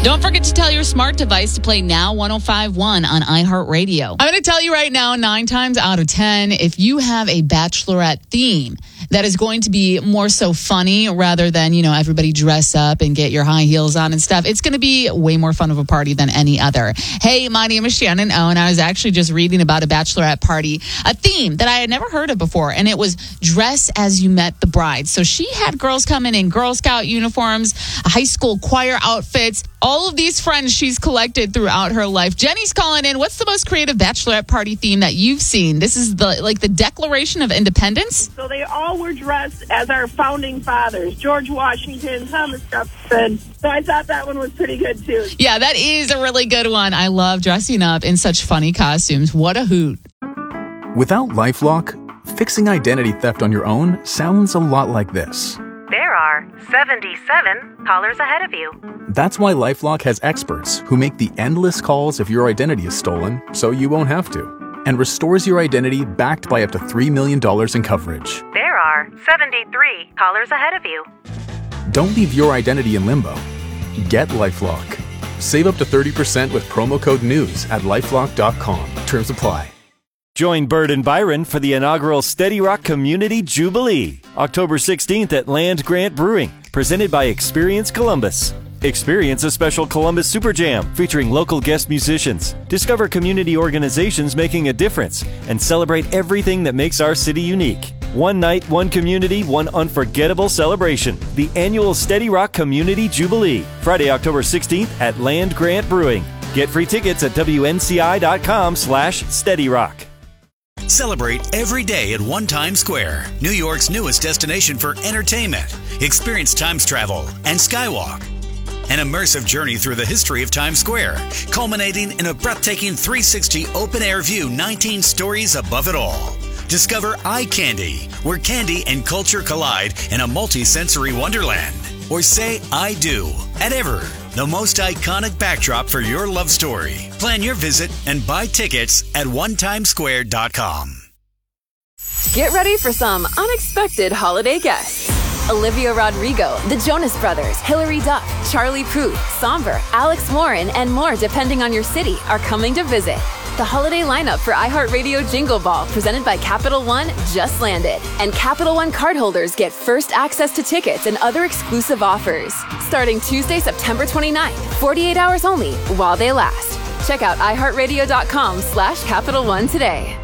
Don't forget to tell your smart device to play Now 105.1 on iHeartRadio. I'm going to tell you right now, 9 times out of 10, if you have a bachelorette theme that is going to be more so funny rather than, everybody dress up and get your high heels on and stuff, it's going to be way more fun of a party than any other. Hey, my name is Shannon O, and I was actually just reading about a bachelorette party, a theme that I had never heard of before, and it was dress as you met the bride. So she had girls come in Girl Scout uniforms, high school choir outfits, all of these friends she's collected throughout her life. Jenny's calling in. What's the most creative bachelorette party theme that you've seen? This is the Declaration of Independence. So they all were dressed as our founding fathers, George Washington, Thomas Jefferson. So I thought that one was pretty good too. Yeah, that is a really good one. I love dressing up in such funny costumes. What a hoot. Without LifeLock, fixing identity theft on your own sounds a lot like this. There are 77 callers ahead of you. That's why LifeLock has experts who make the endless calls if your identity is stolen, so you won't have to, and restores your identity backed by up to $3 million in coverage. There are 73 callers ahead of you. Don't leave your identity in limbo. Get LifeLock. Save up to 30% with promo code NEWS at LifeLock.com. Terms apply. Join Bird and Byron for the inaugural Steady Rock Community Jubilee, October 16th at Land Grant Brewing, presented by Experience Columbus. Experience a special Columbus Super Jam featuring local guest musicians. Discover community organizations making a difference and celebrate everything that makes our city unique. One night, one community, one unforgettable celebration. The annual Steady Rock Community Jubilee, Friday, October 16th at Land Grant Brewing. Get free tickets at WNCI.com/SteadyRock. Celebrate every day at One Times Square, New York's newest destination for entertainment. Experience Times travel and Skywalk. An immersive journey through the history of Times Square, culminating in a breathtaking 360 open-air view 19 stories above it all. Discover Eye Candy, where candy and culture collide in a multi-sensory wonderland. Or say I do at Ever, the most iconic backdrop for your love story. Plan your visit and buy tickets at onetimesquare.com. Get ready for some unexpected holiday guests. Olivia Rodrigo, the Jonas Brothers, Hilary Duff, Charlie Puth, Somber, Alex Warren, and more depending on your city are coming to visit. The holiday lineup for iHeartRadio Jingle Ball, presented by Capital One, just landed. And Capital One cardholders get first access to tickets and other exclusive offers. Starting Tuesday, September 29th, 48 hours only while they last. Check out iHeartRadio.com/Capital One today.